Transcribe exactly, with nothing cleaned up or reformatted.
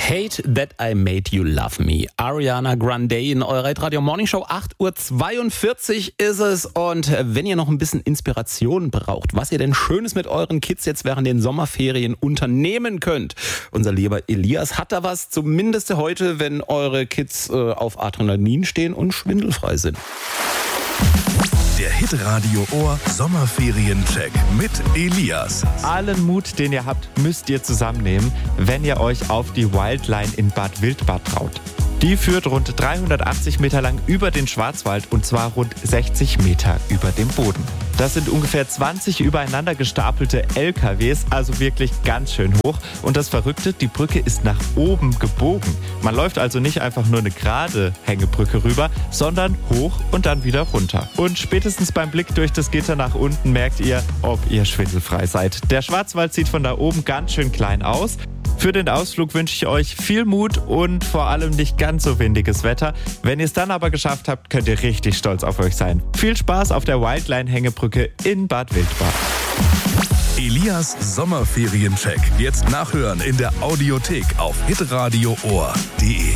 Hate That I Made You Love Me. Ariana Grande in eurer Radio Morning Show. acht Uhr zweiundvierzig ist es. Und wenn ihr noch ein bisschen Inspiration braucht, was ihr denn Schönes mit euren Kids jetzt während den Sommerferien unternehmen könnt. Unser lieber Elias hat da was, zumindest heute, wenn eure Kids äh, auf Adrenalin stehen und schwindelfrei sind. Der Hitradio Ohr Sommerferien-Check mit Elias. Allen Mut, den ihr habt, müsst ihr zusammennehmen, wenn ihr euch auf die Wildline in Bad Wildbad traut. Die führt rund dreihundertachtzig Meter lang über den Schwarzwald und zwar rund sechzig Meter über dem Boden. Das sind ungefähr zwanzig übereinander gestapelte L K Ws, also wirklich ganz schön hoch. Und das Verrückte, die Brücke ist nach oben gebogen. Man läuft also nicht einfach nur eine gerade Hängebrücke rüber, sondern hoch und dann wieder runter. Und spätestens beim Blick durch das Gitter nach unten merkt ihr, ob ihr schwindelfrei seid. Der Schwarzwald sieht von da oben ganz schön klein aus. Für den Ausflug wünsche ich euch viel Mut und vor allem nicht ganz so windiges Wetter. Wenn ihr es dann aber geschafft habt, könnt ihr richtig stolz auf euch sein. Viel Spaß auf der Wildline-Hängebrücke in Bad Wildbad. Elias Sommerferien-Check. Jetzt nachhören in der Audiothek auf hitradio ohr punkt de.